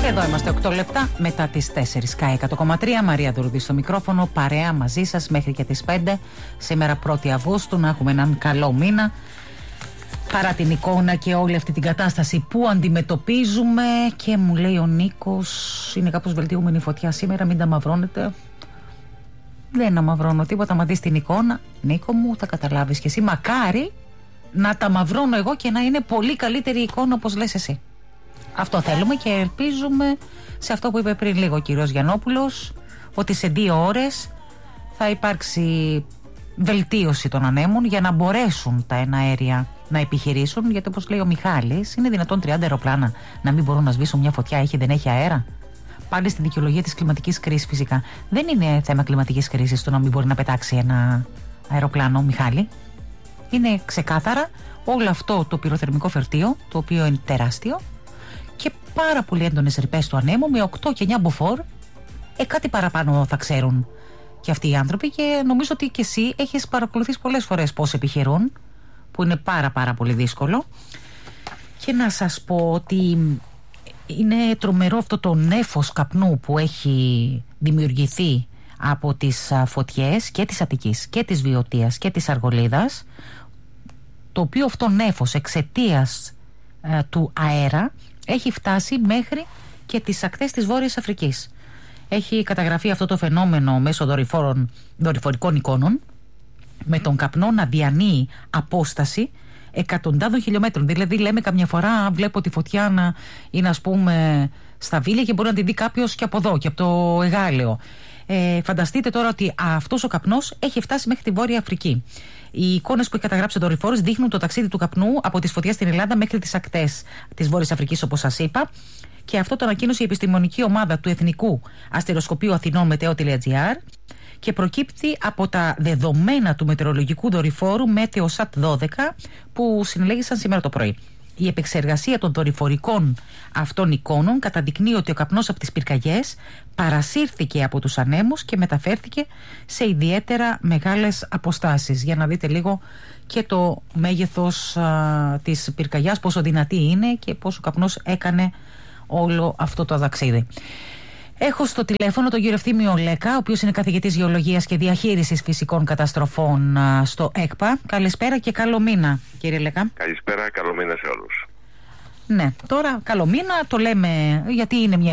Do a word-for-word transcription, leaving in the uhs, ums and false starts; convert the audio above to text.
Εδώ είμαστε οκτώ λεπτά μετά τις τέσσερις. ΚΑΕ εκατό κόμμα τρία, Μαρία Δουρδή στο μικρόφωνο, παρέα μαζί σας μέχρι και τις πέντε. Σήμερα πρώτη Αυγούστου, να έχουμε έναν καλό μήνα. Παρά την εικόνα και όλη αυτή την κατάσταση που αντιμετωπίζουμε. Και μου λέει ο Νίκος, είναι κάπως βελτιούμενη η φωτιά σήμερα, μην τα μαυρώνετε. Δεν αμαυρώνω τίποτα, μα δεις την εικόνα, Νίκο μου, θα καταλάβεις κι εσύ. Μακάρι να τα μαυρώνω εγώ και να είναι πολύ καλύτερη η εικόνα όπως λες εσύ. Αυτό θέλουμε και ελπίζουμε σε αυτό που είπε πριν λίγο ο κύριος Γιαννόπουλος, ότι σε δύο ώρες θα υπάρξει βελτίωση των ανέμων για να μπορέσουν τα εναέρια να επιχειρήσουν. Γιατί όπως λέει ο Μιχάλης, είναι δυνατόν τριάντα αεροπλάνα να μην μπορούν να σβήσουν μια φωτιά, έχει δεν έχει αέρα? Πάλι στη δικαιολογία της κλιματικής κρίσης φυσικά. Δεν είναι θέμα κλιματικής κρίσης το να μην μπορεί να πετάξει ένα αεροπλάνο, Μιχάλη. Είναι ξεκάθαρα όλο αυτό το πυροθερμικό φερτίο, το οποίο είναι τεράστιο, και πάρα πολύ έντονες ρηπές του ανέμου με οκτώ και εννιά μποφόρ. Ε, κάτι παραπάνω θα ξέρουν και αυτοί οι άνθρωποι, και νομίζω ότι και εσύ έχεις παρακολουθήσει πολλές φορές πώς επιχειρούν, που είναι πάρα πάρα πολύ δύσκολο. Και να σας πω ότι είναι τρομερό αυτό το νέφος καπνού που έχει δημιουργηθεί από τις φωτιές και της Αττικής και της Βιωτίας και της Αργολίδας, το οποίο αυτό νέφος εξαιτίας ε, του αέρα έχει φτάσει μέχρι και τις ακτές της Βόρειας Αφρικής. Έχει καταγραφεί αυτό το φαινόμενο μέσω δορυφόρων, δορυφορικών εικόνων, με τον καπνό να διανύει απόσταση εκατοντάδων χιλιόμετρων. Δηλαδή λέμε καμιά φορά βλέπω τη φωτιά να είναι, ας πούμε, στα Βίλια και μπορεί να την δει κάποιος και από εδώ και από το Εγάλεο. Ε, φανταστείτε τώρα ότι αυτός ο καπνός έχει φτάσει μέχρι τη Βόρεια Αφρική. Οι εικόνες που έχει καταγράψει ο δορυφόρος δείχνουν το ταξίδι του καπνού από τις φωτιές στην Ελλάδα μέχρι τις ακτές της Βόρειας Αφρικής, όπως σας είπα. Και αυτό το ανακοίνωσε η επιστημονική ομάδα του Εθνικού Αστεροσκοπείου Αθηνών Μετέο.gr και προκύπτει από τα δεδομένα του μετεωρολογικού δορυφόρου Meteosat δώδεκα που συνελέγησαν σήμερα το πρωί. Η επεξεργασία των δορυφορικών αυτών εικόνων καταδεικνύει ότι ο καπνός από τις πυρκαγιές παρασύρθηκε από τους ανέμους και μεταφέρθηκε σε ιδιαίτερα μεγάλες αποστάσεις. Για να δείτε λίγο και το μέγεθος α, της πυρκαγιάς, πόσο δυνατή είναι και πόσο ο καπνός έκανε όλο αυτό το ταξίδι. Έχω στο τηλέφωνο τον κύριο Ευθύμιο Λέκα, ο οποίος είναι καθηγητής γεωλογίας και διαχείρισης φυσικών καταστροφών α, στο ΕΚΠΑ. Καλησπέρα και καλό μήνα, κύριε Λέκα. Καλησπέρα, καλό μήνα σε όλους. Ναι, τώρα καλό μήνα το λέμε γιατί είναι μια